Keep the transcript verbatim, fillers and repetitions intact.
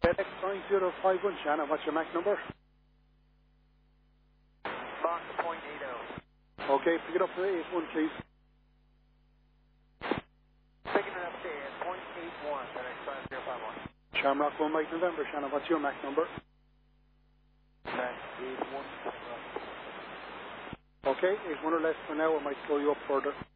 FedEx nine zero five one, Shannon, what's your Mac number? Mach point eight oh. Okay, pick it up for eight one, please. Picking it up to point eight one, FedEx five zero five one. Shamrock one, Mike November, Shannon, what's your Mac number? Mac eight one. Okay, eight one or less for now, I might slow you up further.